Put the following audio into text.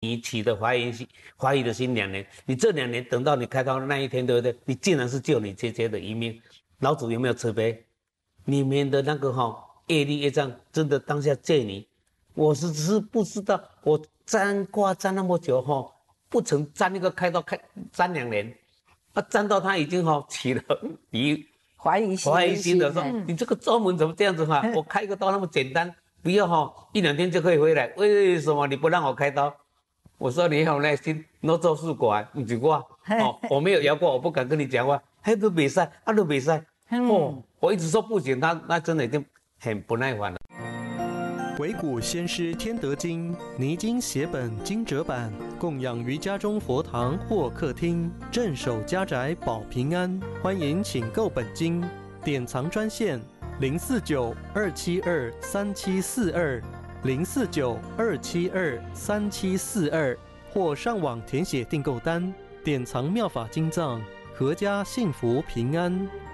你娶的怀疑的心2年，你这2年等到你开刀那一天，对不对？你竟然是救你姐姐的一命，老祖有没有慈悲？里面的那个业力业障真的当下借你，我只是不知道，我占卦占那么久不曾占那个开刀占2年，占到他已经起了疑怀疑心的时候，你这个宗门怎么这样子我开个刀那么简单，不要1、2天就可以回来，为什么你不让我开刀？我说你有耐心，我做事过不是我我没有摇过，我不敢跟你讲话，都没赛，都没赛。我一直说不行，他那真的已经很不耐烦了。 惟古先师天德经泥金写本经折版，供养于家中佛堂或客厅，镇守家宅保平安。欢迎请购本经，典藏专线049-272-3742，049-272-3742，或上网填写订购单，典藏妙法经藏，阖家幸福平安。